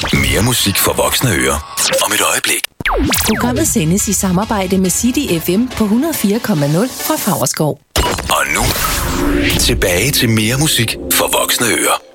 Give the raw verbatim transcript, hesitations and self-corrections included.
Mere musik for voksne ører om et øjeblik. Programmet sendes i samarbejde med City F M på et hundrede og fire komma nul fra Favrskov. Og nu, tilbage til mere musik for voksne ører.